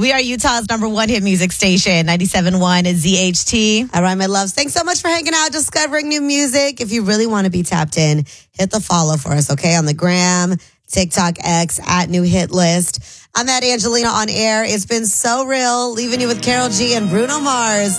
We are Utah's #1 hit music station, 97.1 ZHT. All right, my loves. Thanks so much for hanging out, discovering new music. If you really want to be tapped in, hit the follow for us, okay? On the gram, TikTok, X, @New Hit List. I'm at Angelina on air. It's been so real, leaving you with Karol G and Bruno Mars.